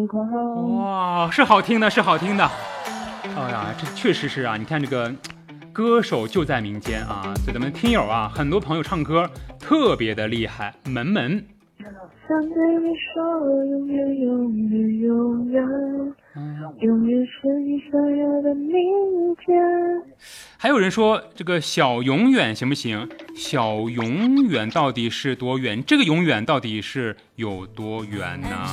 空。 哇，是好听的，是好听的。哎呀，这确实是啊！你看这个歌手就在民间啊，所以咱们听友啊，很多朋友唱歌特别的厉害，门门。 想对你说，永远永远永远，永远是你想要的明天。 还有人说这个小永远行不行？小永远到底是多远？这个永远到底是有多远呢？